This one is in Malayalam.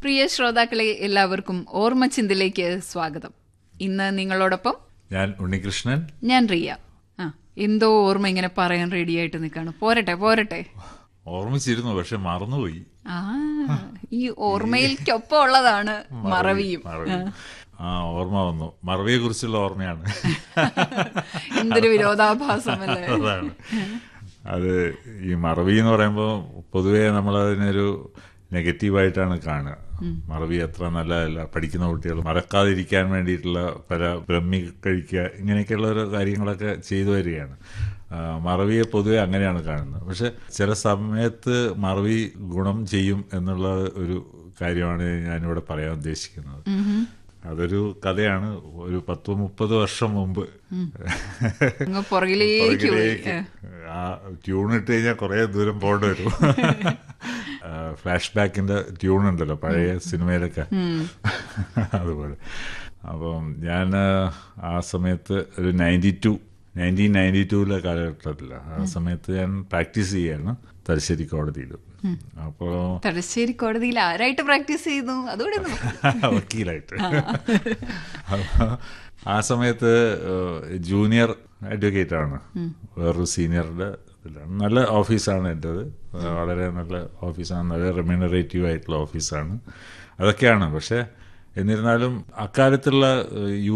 പ്രിയ ശ്രോതാക്കളെ, എല്ലാവർക്കും ഓർമ്മച്ചിന്തിലേക്ക് സ്വാഗതം. ഇന്ന് നിങ്ങളോടൊപ്പം ഞാൻ ഉണ്ണികൃഷ്ണൻ, ഞാൻ റിയ. എന്തോ ഓർമ്മ ഇങ്ങനെ പറയാൻ റെഡിയായിട്ട് നിൽക്കാണ്. പോരട്ടെ. ഓർമ്മിച്ചിരുന്നു, പക്ഷെ മറന്നുപോയി. ഈ ഓർമ്മയിൽക്കൊപ്പം ഉള്ളതാണ് മറവിയും. ഓർമ്മ വന്നു. മറവിയെ കുറിച്ചുള്ള ഓർമ്മയാണ്. എന്തൊരു വിരോധാഭാസമല്ലേ. അതാണ് അത്. ഈ മറവി എന്ന് പറയുമ്പോൾ പൊതുവേ നമ്മളതിനൊരു നെഗറ്റീവായിട്ടാണ് കാണുക. മറവി അത്ര നല്ലതല്ല. പഠിക്കുന്ന കുട്ടികൾ മറക്കാതിരിക്കാൻ വേണ്ടിയിട്ടുള്ള പല ബ്രഹ്മി കഴിക്കുക, ഇങ്ങനെയൊക്കെയുള്ള ഓരോ കാര്യങ്ങളൊക്കെ ചെയ്തു വരികയാണ്. മറവിയെ പൊതുവെ അങ്ങനെയാണ് കാണുന്നത്. പക്ഷെ ചില സമയത്ത് മറവി ഗുണം ചെയ്യും എന്നുള്ള ഒരു കാര്യമാണ് ഞാനിവിടെ പറയാൻ ഉദ്ദേശിക്കുന്നത്. അതൊരു കഥയാണ്. ഒരു 10-30 വർഷം മുമ്പ് പുറകിലേക്ക് ആ ട്യൂണിട്ട് കഴിഞ്ഞാൽ കുറേ ദൂരം പോകേണ്ടി വരും. ഫ്ലാഷ് ബാക്കിന്റെ ട്യൂണുണ്ടല്ലോ പഴയ സിനിമയിലൊക്കെ, അതുപോലെ. അപ്പം ഞാൻ ആ സമയത്ത് ഒരു 1992 കാലഘട്ടത്തില്ല. ആ സമയത്ത് ഞാൻ പ്രാക്ടീസ് ചെയ്യാണ് തലശ്ശേരി കോടതിയിൽ. അപ്പോ തലശ്ശേരി കോടതിയിൽ ആരായിട്ട് പ്രാക്ടീസ് ചെയ്യുന്നു? അതുകൂടെ വക്കീലായിട്ട്. ആ സമയത്ത് ജൂനിയർ അഡ്വക്കേറ്റ് ആണ്, വേറൊരു സീനിയറുടെ ഇതിലാണ്. നല്ല ഓഫീസാണ് എൻ്റെത്, വളരെ നല്ല ഓഫീസാണ്, നല്ല റെമ്യൂണറേറ്റീവ് ആയിട്ടുള്ള ഓഫീസാണ്, അതൊക്കെയാണ്. പക്ഷെ എന്നിരുന്നാലും അക്കാലത്തുള്ള